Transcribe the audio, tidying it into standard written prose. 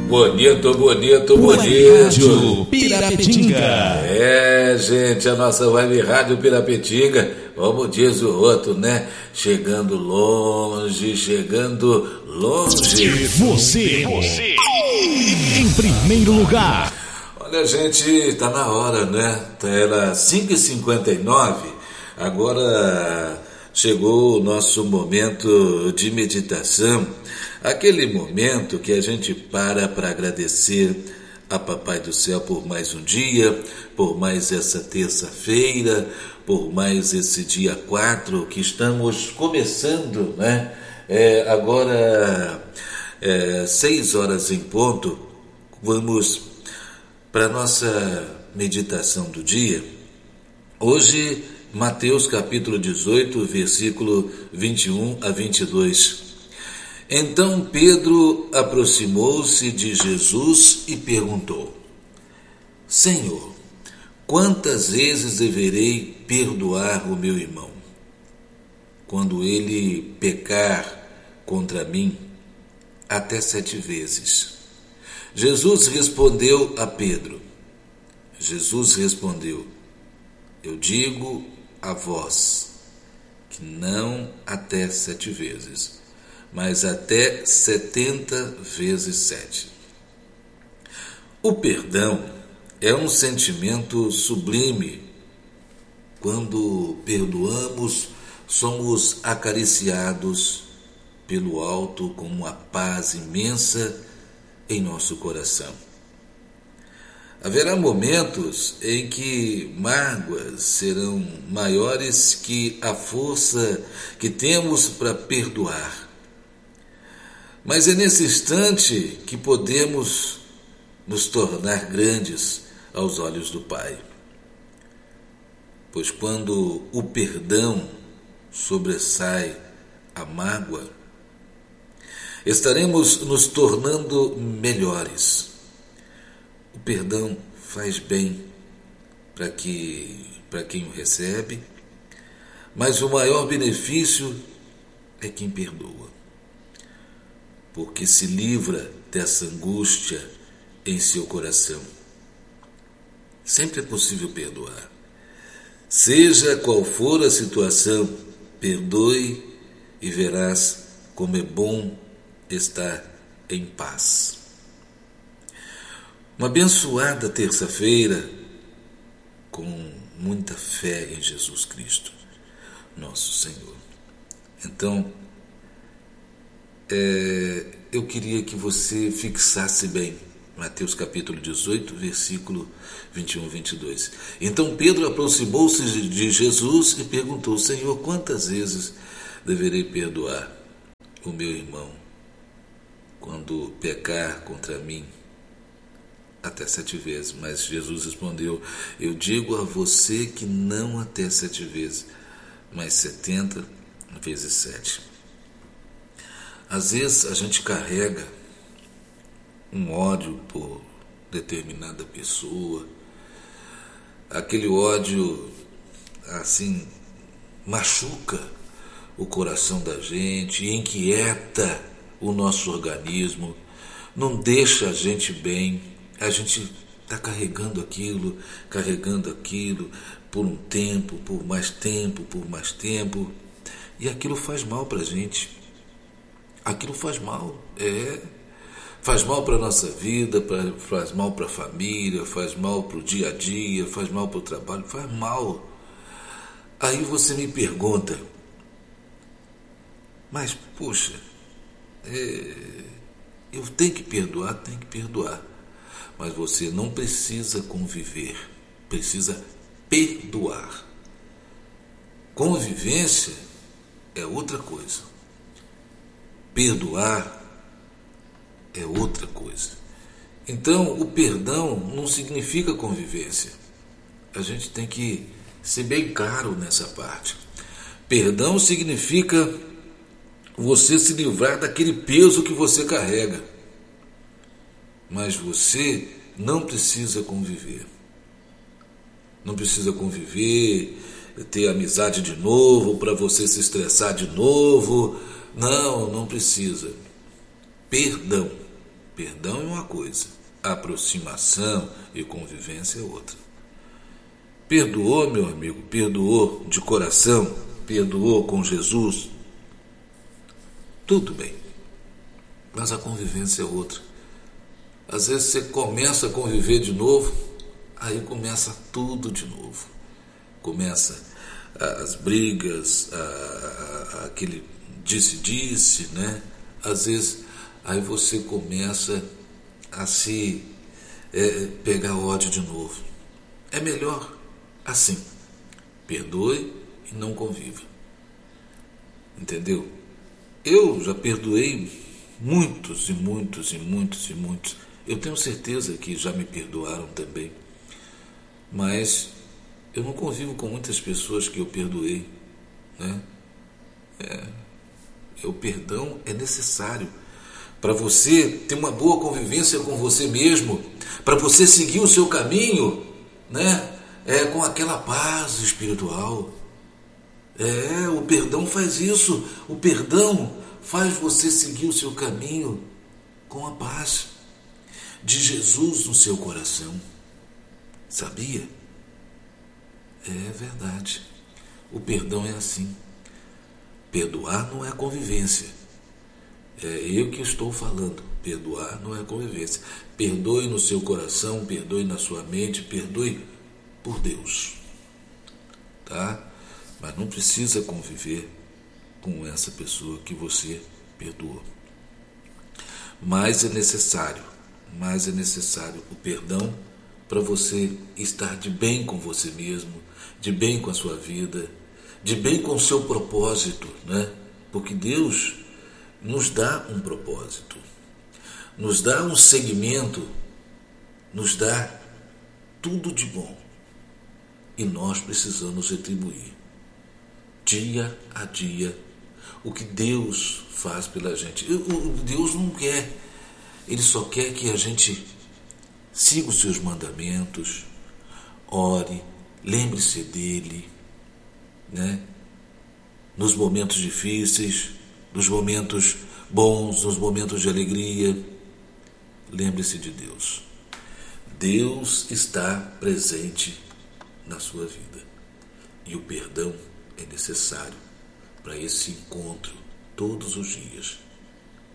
Bonito, bonito, bonito. Rádio Pirapetinga. Gente, a nossa web Rádio Pirapetinga, como diz o outro, né? Chegando longe. Você. Em primeiro lugar. Olha, gente, tá na hora, né? Era 5h59, agora chegou o nosso momento de meditação, aquele momento que a gente para agradecer a Papai do Céu por mais um dia, por mais essa terça-feira, por mais esse dia 4 que estamos começando, né? Agora, 6 horas em ponto, vamos para a nossa meditação do dia. Hoje, Mateus capítulo 18, versículo 21 a 22. Então Pedro aproximou-se de Jesus e perguntou: Senhor, quantas vezes deverei perdoar o meu irmão quando ele pecar contra mim? Até 7 vezes. Jesus respondeu a Pedro. Jesus respondeu: eu digo a vós que não até 7 vezes, mas até 70 vezes 7. O perdão é um sentimento sublime. Quando perdoamos, somos acariciados pelo alto com uma paz imensa em nosso coração. Haverá momentos em que mágoas serão maiores que a força que temos para perdoar. Mas é nesse instante que podemos nos tornar grandes aos olhos do Pai. Pois quando o perdão sobressai a mágoa, estaremos nos tornando melhores. O perdão faz bem para quem o recebe, mas o maior benefício é quem perdoa, porque se livra dessa angústia em seu coração. Sempre é possível perdoar. Seja qual for a situação, perdoe e verás como é bom estar em paz. Uma abençoada terça-feira com muita fé em Jesus Cristo, nosso Senhor. Então, eu queria que você fixasse bem Mateus capítulo 18, versículo 21 e 22. Então Pedro aproximou-se de Jesus e perguntou: Senhor, quantas vezes deverei perdoar o meu irmão quando pecar contra mim? Até 7 vezes. Mas Jesus respondeu: eu digo a você que não até 7 vezes, mas 70 vezes 7. Às vezes a gente carrega um ódio por determinada pessoa. Aquele ódio, assim, machuca o coração da gente, inquieta o nosso organismo, não deixa a gente bem. A gente está carregando aquilo por um tempo, por mais tempo, e aquilo faz mal para a gente. Aquilo faz mal, faz mal para a nossa vida, faz mal para a família, faz mal para o dia a dia, faz mal para o trabalho, faz mal. Aí você me pergunta: mas, poxa, eu tenho que perdoar. Mas você não precisa conviver, precisa perdoar. Convivência é outra coisa. Perdoar é outra coisa. Então, o perdão não significa convivência. A gente tem que ser bem claro nessa parte. Perdão significa você se livrar daquele peso que você carrega. Mas você não precisa conviver. Não precisa conviver, ter amizade de novo, para você se estressar de novo. Não precisa. Perdão. Perdão é uma coisa, aproximação e convivência é outra. Perdoou, meu amigo, perdoou de coração, perdoou com Jesus, tudo bem, mas a convivência é outra. Às vezes você começa a conviver de novo, aí começa tudo de novo. Começa as brigas, aquele disse-disse, né? Às vezes aí você começa a se pegar ódio de novo. É melhor assim, perdoe e não conviva. Entendeu? Eu já perdoei muitos e muitos e muitos e muitos. Eu tenho certeza que já me perdoaram também. Mas eu não convivo com muitas pessoas que eu perdoei, né? O perdão é necessário para você ter uma boa convivência com você mesmo, para você seguir o seu caminho, né? Com aquela paz espiritual. O perdão faz isso. O perdão faz você seguir o seu caminho com a paz de Jesus no seu coração. Sabia? É verdade. O perdão é assim. Perdoar não é convivência. É eu que estou falando. Perdoar não é convivência. Perdoe no seu coração, perdoe na sua mente, perdoe por Deus. Tá? Mas não precisa conviver com essa pessoa que você perdoou. Mas é necessário o perdão para você estar de bem com você mesmo, de bem com a sua vida, de bem com o seu propósito, né? Porque Deus nos dá um propósito, nos dá um segmento, nos dá tudo de bom. E nós precisamos retribuir, dia a dia, o que Deus faz pela gente. Deus não quer, Ele só quer que a gente siga os seus mandamentos, ore, lembre-se dEle, né? Nos momentos difíceis, nos momentos bons, nos momentos de alegria, lembre-se de Deus. Deus está presente na sua vida. E o perdão é necessário para esse encontro todos os dias.